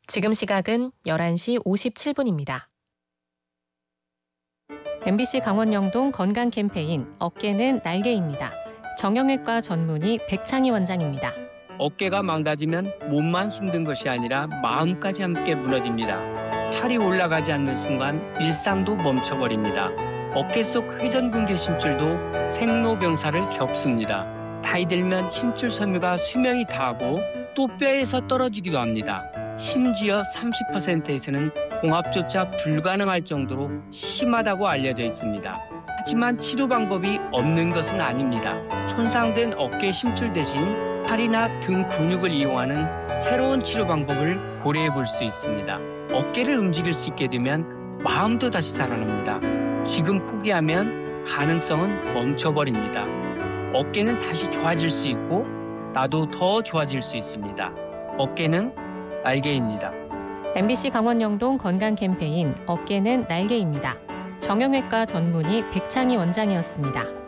지금 시각은 11시 57분입니다. MBC 강원영동 건강 캠페인 어깨는 날개입니다. 정형외과 전문의 백창희 원장입니다. 어깨가 망가지면 몸만 힘든 것이 아니라 마음까지 함께 무너집니다. 팔이 올라가지 않는 순간 일상도 멈춰버립니다. 어깨 속 회전근개 심줄도 생로병사를 겪습니다. 나이 들면 심줄 섬유가 수명이 다하고 또 뼈에서 떨어지기도 합니다. 심지어 30%에서는 봉합조차 불가능할 정도로 심하다고 알려져 있습니다. 하지만 치료 방법이 없는 것은 아닙니다. 손상된 어깨 심줄 대신 팔이나 등 근육을 이용하는 새로운 치료 방법을 고려해 볼 수 있습니다. 어깨를 움직일 수 있게 되면 마음도 다시 살아납니다. 지금 포기하면 가능성은 멈춰버립니다. 어깨는 다시 좋아질 수 있고 나도 더 좋아질 수 있습니다. 어깨는 날개입니다. MBC 강원영동 건강 캠페인 어깨는 날개입니다. 정형외과 전문의 백창희 원장이었습니다.